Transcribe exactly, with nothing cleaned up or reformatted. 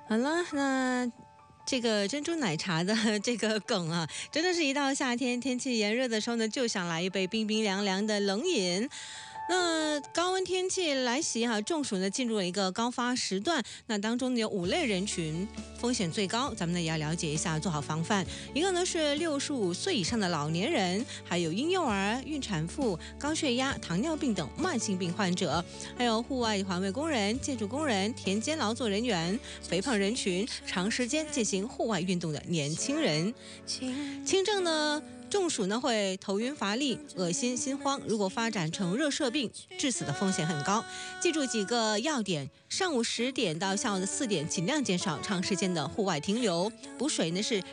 好了，那这个珍珠奶茶的这个梗啊，真的是一到夏天天气炎热的时候呢，就想来一杯冰冰凉凉的冷饮。那高温天气来袭哈、啊，中暑呢进入了一个高发时段，那当中呢有五类人群风险最高，咱们呢也要了解一下，做好防范。一个呢是六十五岁以上的老年人，还有婴幼儿、孕产妇、高血压、糖尿病等慢性病患者，还有户外环卫工人、建筑工人、田间劳作人员、肥胖人群、长时间进行户外运动的年轻人。轻症呢？中暑呢会头晕乏力、恶心、心慌，如果发展成热射病，致死的风险很高。记住几个要点：上午十点到下午的四点，尽量减少长时间的户外停留。补水呢是